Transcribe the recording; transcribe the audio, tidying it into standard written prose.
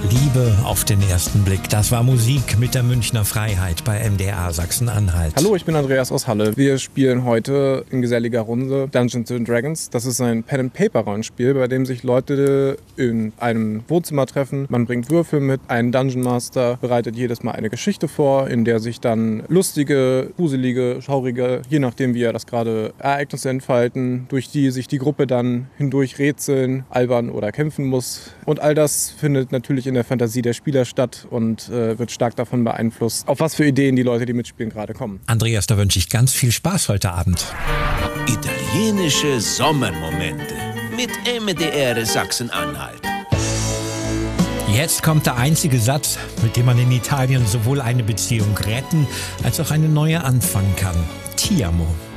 Liebe auf den ersten Blick. Das war Musik mit der Münchner Freiheit bei MDR Sachsen-Anhalt. Hallo, ich bin Andreas aus Halle. Wir spielen heute in geselliger Runde Dungeons & Dragons. Das ist ein Pen-and-Paper-Rollenspiel, bei dem sich Leute in einem Wohnzimmer treffen. Man bringt Würfel mit, ein Dungeon Master bereitet jedes Mal eine Geschichte vor, in der sich dann lustige, gruselige, schaurige, je nachdem wie er das gerade Ereignisse entfalten, durch die sich die Gruppe dann hindurch rätseln, albern oder kämpfen muss. Und all das findet natürlich in der Fantasie der Spieler statt und wird stark davon beeinflusst, auf was für Ideen die Leute, die mitspielen, gerade kommen. Andreas, da wünsche ich ganz viel Spaß heute Abend. Italienische Sommermomente mit MDR Sachsen-Anhalt. Jetzt kommt der einzige Satz, mit dem man in Italien sowohl eine Beziehung retten, als auch eine neue anfangen kann. Ti amo.